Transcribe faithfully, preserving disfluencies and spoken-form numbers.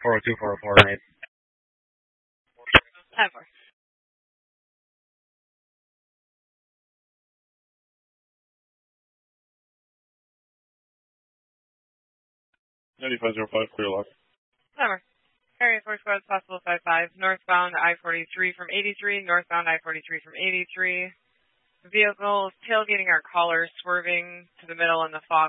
four oh two, four oh four, eight. ten four. ninety-five oh five, clear lock. Number. Area four squads, possible five five. Northbound I forty-three from eighty-three. Northbound I forty-three from eighty-three. Vehicle tailgating our caller, swerving to the middle in the fog.